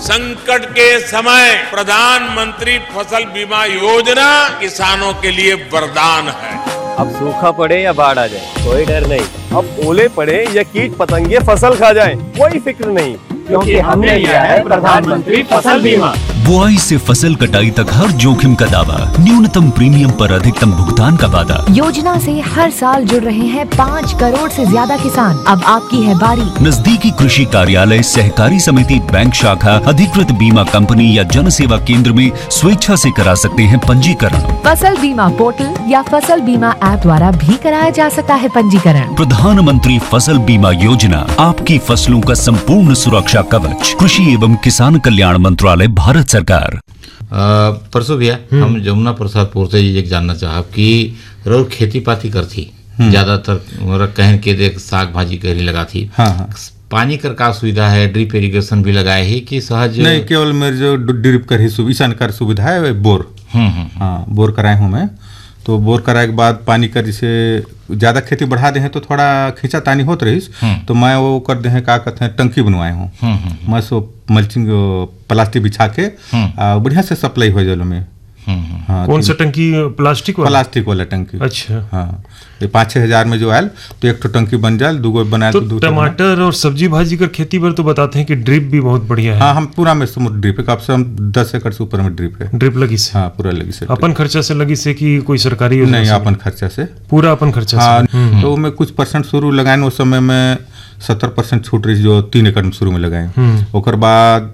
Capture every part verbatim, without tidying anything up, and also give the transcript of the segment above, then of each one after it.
संकट के समय प्रधानमंत्री फसल बीमा योजना किसानों के लिए वरदान है। अब सूखा पड़े या बाढ़ आ जाए कोई डर नहीं, अब ओले पड़े या कीट पतंगे फसल खा जाए कोई फिक्र नहीं, क्योंकि हमने लिया है प्रधानमंत्री फसल बीमा। बुआई से फसल कटाई तक हर जोखिम का दावा, न्यूनतम प्रीमियम पर अधिकतम भुगतान का वादा। योजना से हर साल जुड़ रहे हैं पाँच करोड़ से ज्यादा किसान। अब आपकी है बारी। नजदीकी कृषि कार्यालय, सहकारी समिति, बैंक शाखा, अधिकृत बीमा कंपनी या जन सेवा केंद्र में स्वेच्छा से करा सकते हैं पंजीकरण। फसल बीमा पोर्टल या फसल बीमा ऐप द्वारा भी कराया जा सकता है पंजीकरण। प्रधानमंत्री फसल बीमा योजना, आपकी फसलों का संपूर्ण सुरक्षा कवच। कृषि एवं किसान कल्याण मंत्रालय, भारत सरकार। परसों भैया हम जमुना प्रसादपुर से ये जानना चाहब कि रोज खेती पाती करती ज्यादातर कहन के देख साग भाजी करी लगा थी। हाँ हाँ। पानी कर का सुविधा है, ड्रिप इरिगेशन भी लगाए है कि सहज? नहीं, केवल मेरे जो ड्रिप कर ही सुविधा कर सुविधा है बोर। हाँ, बोर कराए हूँ मैं। तो बोर कराए के बाद पानी कर जैसे ज्यादा खेती बढ़ा दे हैं तो थोड़ा खींचा तानी होत रही, तो मैं वो कर दे हैं का कहते हैं टंकी बनवाए हूँ। मैं सो मल्चिंग प्लास्टिक बिछा के बढ़िया से सप्लाई हो जाए में। हाँ, कौन सा टंकी? प्लास्टिक वाला? प्लास्टिक वाला टंकी। अच्छा। हाँ, ये पाँच छह हजार में जो आयल तो एक तो टंकी बन जाए, दो बनाए तो, तो टमाटर और सब्जी भाजी का खेती पर तो बताते हैं कि ड्रिप भी बहुत बढ़िया है। हाँ, हम पूरा में ड्रिप है, कब से हम दस एकड़ से ऊपर में ड्रिप है। ड्रिप लगी से? हाँ, पूरा लगी से। अपन खर्चा से लगी से कि कोई सरकारी? नहीं, अपन खर्चा से। पूरा अपन खर्चा हाँ, से। तो मैं कुछ परसेंट शुरू लगाए उस समय में सत्तर परसेंट छूट रही जो तीन एकड़ में शुरू में लगाए। ओकर बाद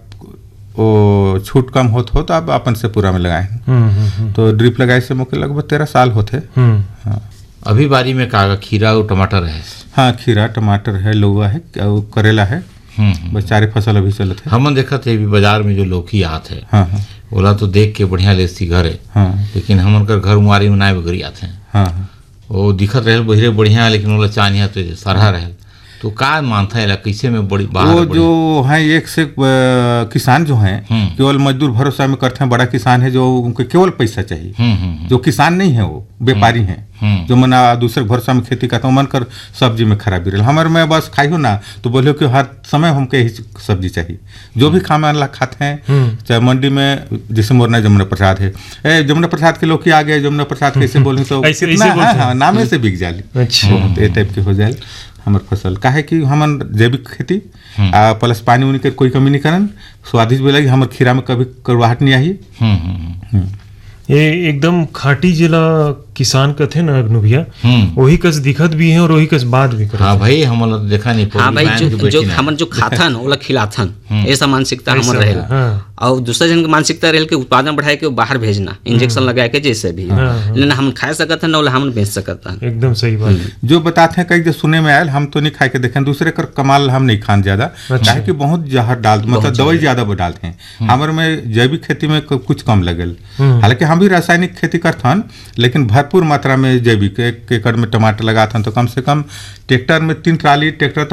वो छूट कम होत हो तो अब अपन से पूरा में लगाए। तो ड्रिप लगाए से मुझे लगभग तेरह साल होते। हाँ। अभी बारी में कागा खीरा और टमाटर है? हाँ, खीरा टमाटर है, लौका है, करेला है, बस चारे फसल अभी चलत है। हम देखा थे अभी बाजार में जो लौकी आत है। हाँ हाँ। बोला तो देख के बढ़िया लेती घर है। हाँ। लेकिन हमन कर घर उमारी में नाय बगरी आते हैं। हाँ। वो दिखत रहे बहिरे बढ़िया, लेकिन वो चानिया तो सारा रहे। तो का मानता है कैसे में बड़ी बाहर वो जो है एक से किसान जो हैं केवल मजदूर भरोसा में करते हैं। बड़ा किसान है जो उनको केवल पैसा चाहिए, जो किसान नहीं है वो व्यापारी हैं जो मना दूसरे भरोसा में खेती करता हूँ। मन कर सब्जी में खराबी रहे हमारे में बस खाई हो ना तो बोले कि हर समय हमको यही सब्जी चाहिए। जो भी खाना अल्लाह खाते हैं, चाहे मंडी में जैसे मोरना जमुना प्रसाद है, ए जमुना प्रसाद के लोग आ गए, जमुना प्रसाद कैसे बोले तो नामे से बिक जाली। ये टाइप के हो जाए हमार फसल। काहे कि हमन जैविक खेती आ, प्लस पानी उनी के कोई कमी नहीं करन, स्वादिष्ट भी लगी। हमारे खीरा में कभी करवाहट नहीं आई। ये एकदम खाटी जिला किसान कथे ना अग्नु भैया, वही कस दिखत भी है और वही कस बात भी करत। हाँ भाई, हम लोग देखा नहीं। हाँ भाई, जो, जो हमन जो खाथन ओला खिलाथन, ऐसा मानसिकता हमन रहेला। हाँ। और दूसरा जन की मानसिकता रहेल कि उत्पादन बढ़ाए के बाहर भेजना, इंजेक्शन लगाए के जैसे भी। लेकिन हम खाए सकत हन, ओला हम बेच सकत हन। एकदम सही बात। जो बताते हैं कई जो सुने में आयल, हम तो नहीं खाए के देखे, दूसरे कर कमाल हम नहीं खान ज्यादा, काहे कि बहुत जहर डाल मतलब दवाई ज्यादा डालते हैं। हमारे में जैविक खेती में कुछ कम लगल। हालांकि हम भी रासायनिक खेती करथन, लेकिन भरपूर मात्रा में जैविक। एक एकड़ में टमाटर लगाथन तो कम से कम ट्रैक्टर में तीन ट्राली ट्रैक्टर